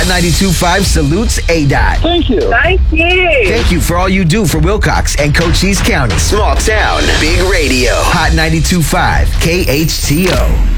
92.5 salutes ADOT. Thank you. Thank you. Thank you for all you do for Wilcox and Cochise County. Small town, big radio. Hot 92.5 KHTO.